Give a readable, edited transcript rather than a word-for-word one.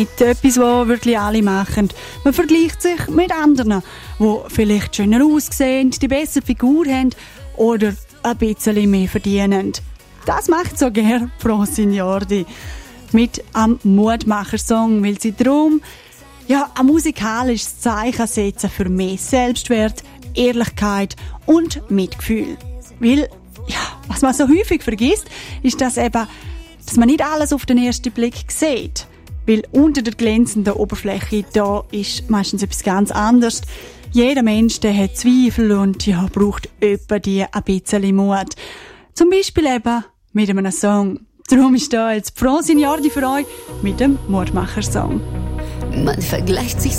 Etwas, was wirklich alle machen. Man vergleicht sich mit anderen, die vielleicht schöner aussehen, die bessere Figur haben oder ein bisschen mehr verdienen. Das macht so gerne Frau Signordi mit einem Mutmacher-Song, weil sie darum ein musikalisches Zeichen setzen für mehr Selbstwert, Ehrlichkeit und Mitgefühl. Weil, was man so häufig vergisst, ist, dass man nicht alles auf den ersten Blick sieht. Weil unter der glänzenden Oberfläche, da ist meistens etwas ganz anderes. Jeder Mensch, der hat Zweifel und braucht etwa ein bisschen Mut. Zum Beispiel eben mit einem Song. Darum ist da jetzt Frau Signordi für euch mit dem Mutmacher-Song. Man vergleicht sich